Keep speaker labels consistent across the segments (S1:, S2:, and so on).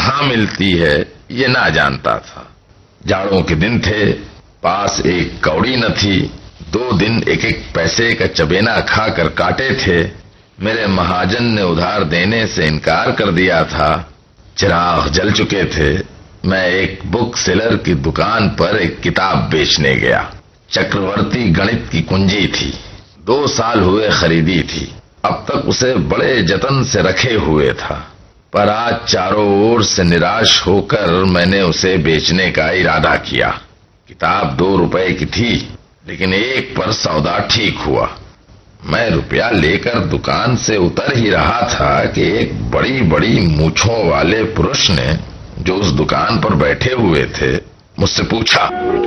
S1: کہاں ملتی ہے یہ نہ جانتا تھا۔ جاڑوں کے دن تھے، پاس ایک کوڑی نہ تھی، 2 دن ایک ایک پیسے کا چبینا کھا کر کاٹے تھے۔ میرے مہاجن نے ادھار دینے سے انکار کر دیا تھا، چراغ جل چکے تھے۔ میں ایک بک سیلر کی دکان پر ایک کتاب بیچنے گیا۔ چکرورتی گణت کی کنجی تھی، 2 سال ہوئے خریدی تھی، اب تک اسے بڑے جتن سے رکھے ہوئے تھا، پر آج چاروں اور سے نراش ہو کر میں نے اسے بیچنے کا ارادہ کیا۔ کتاب 2 روپے کی تھی، لیکن ایک پر سودا ٹھیک ہوا۔ میں روپیہ لے کر دکان سے اتر ہی رہا تھا کہ ایک بڑی بڑی مونچھوں والے پرش نے جو اس دکان پر بیٹھے ہوئے تھے مجھ سے پوچھا،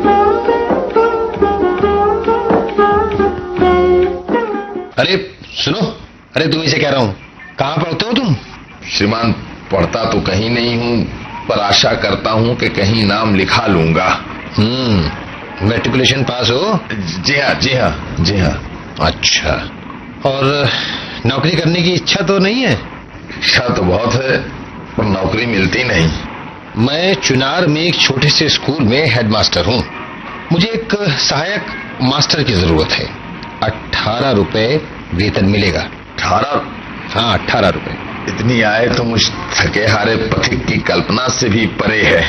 S2: ارے سنو، ارے تمہیں سے کہہ رہا ہوں، کہاں پڑھتے ہو تم؟
S1: شریمان پڑھتا تو کہیں نہیں ہوں، پر آشا کرتا ہوں کہ کہیں نام لکھا لوں گا۔
S2: میٹریکولیشن پاس ہو؟
S1: جی ہاں جی ہاں جی ہاں۔
S2: اچھا، اور نوکری کرنے کی اچھا تو نہیں ہے؟
S1: اچھا تو بہت ہے، پر نوکری ملتی نہیں۔
S2: میں چنار میں ایک چھوٹے سے اسکول میں ہیڈ ماسٹر ہوں، مجھے ایک سہایک ماسٹر کی ضرورت ہے۔ 18 روپے ویتن ملے گا۔
S1: 18؟
S2: ہاں 18 روپے۔
S1: اتنی آئے تو مجھ تھکے ہارے پتھک کی کلپنا سے بھی پرے ہے۔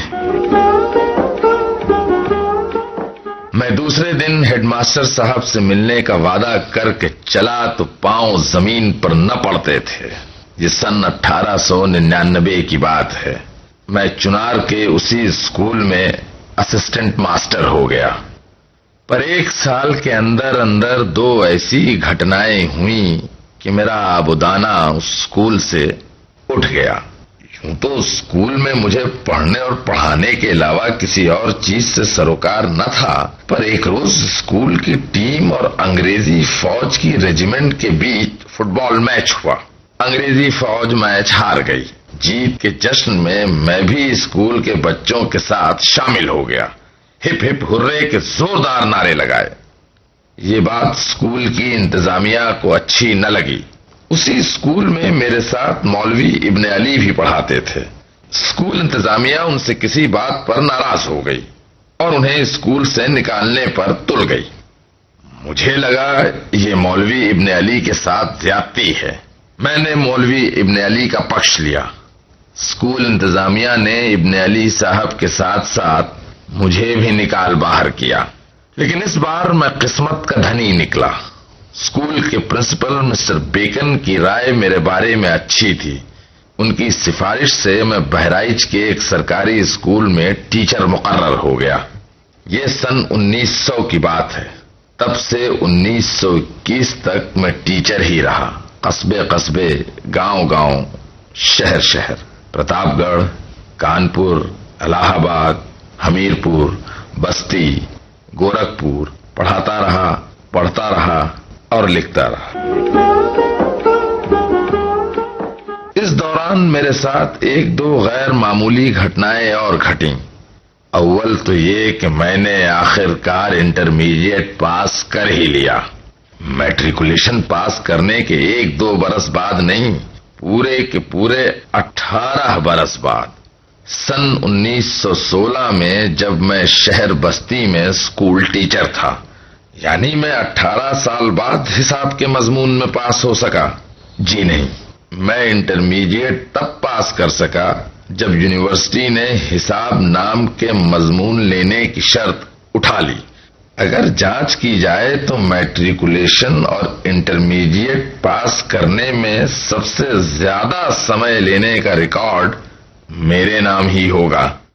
S1: میں دوسرے دن ہیڈ ماسٹر صاحب سے ملنے کا وعدہ کر کے چلا تو پاؤں زمین پر نہ پڑتے تھے۔ یہ سن 1899 کی بات ہے۔ میں چنار کے اسی اسکول میں اسسٹنٹ ماسٹر ہو گیا، پر 1 سال کے اندر اندر 2 ایسی گھٹنائیں ہوئیں کہ میرا آبودانہ اس اسکول سے اٹھ گیا۔ یوں تو اسکول میں مجھے پڑھنے اور پڑھانے کے علاوہ کسی اور چیز سے سروکار نہ تھا، پر ایک روز اسکول کی ٹیم اور انگریزی فوج کی ریجیمنٹ کے بیچ فٹ بال میچ ہوا۔ انگریزی فوج میچ ہار گئی۔ جیت کے جشن میں میں بھی اسکول کے بچوں کے ساتھ شامل ہو گیا۔ ہپ ہپ ہرے کے زوردار نعرے لگائے۔ یہ بات اسکول کی انتظامیہ کو اچھی نہ لگی۔ اسی اسکول میں میرے ساتھ مولوی ابن علی بھی پڑھاتے تھے۔ اسکول انتظامیہ ان سے کسی بات پر ناراض ہو گئی اور انہیں اسکول سے نکالنے پر تل گئی۔ مجھے لگا یہ مولوی ابن علی کے ساتھ زیادتی ہے۔ میں نے مولوی ابن علی کا پکش لیا۔ اسکول انتظامیہ نے ابن علی صاحب کے ساتھ ساتھ مجھے بھی نکال باہر کیا، لیکن اس بار میں قسمت کا دھنی نکلا۔ اسکول کے پرنسپل مسٹر بیکن کی رائے میرے بارے میں اچھی تھی۔ ان کی سفارش سے میں بہرائچ کے ایک سرکاری اسکول میں ٹیچر مقرر ہو گیا۔ یہ سن 1900 کی بات ہے۔ تب سے 1921 تک میں ٹیچر ہی رہا۔ قصبے قصبے، گاؤں گاؤں، شہر شہر، پرتاپ گڑھ، کانپور، الہ آباد، حمیرپور، بستی، گورکھپور، پڑھاتا رہا، پڑھتا رہا اور لکھتا رہا۔ اس دوران میرے ساتھ 1-2 غیر معمولی گھٹنائیں اور گھٹیں۔ اول تو یہ کہ میں نے آخر کار انٹرمیڈیٹ پاس کر ہی لیا۔ میٹریکولیشن پاس کرنے کے 1-2 برس بعد نہیں، پورے کے پورے 18 برس بعد، سن 1916 میں جب میں شہر بستی میں اسکول ٹیچر تھا، یعنی میں 18 سال بعد حساب کے مضمون میں پاس ہو سکا۔ جی نہیں، میں انٹرمیڈیٹ تب پاس کر سکا جب یونیورسٹی نے حساب نام کے مضمون لینے کی شرط اٹھا لی۔ اگر جانچ کی جائے تو میٹریکولیشن اور انٹرمیڈیٹ پاس کرنے میں سب سے زیادہ سمے لینے کا ریکارڈ میرے نام ہی ہوگا۔